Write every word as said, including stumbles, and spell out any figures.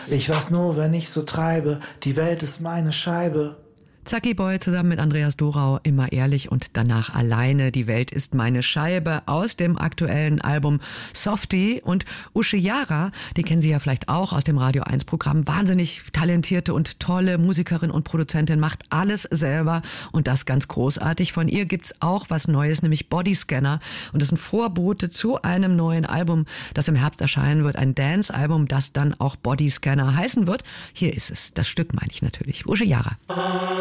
Ich weiß nur, wenn ich so treibe, die Welt ist meine Scheibe. Zacki Boy zusammen mit Andreas Dorau, immer ehrlich und danach alleine. Die Welt ist meine Scheibe aus dem aktuellen Album Softie. Und Uschi Jara, die kennen Sie ja vielleicht auch aus dem Radio eins Programm. Wahnsinnig talentierte und tolle Musikerin und Produzentin, macht alles selber und das ganz großartig. Von ihr gibt's auch was Neues, nämlich Bodyscanner. Und das ist ein Vorbote zu einem neuen Album, das im Herbst erscheinen wird. Ein Dance-Album, das dann auch Bodyscanner heißen wird. Hier ist es, das Stück meine ich natürlich. Uschi Jara.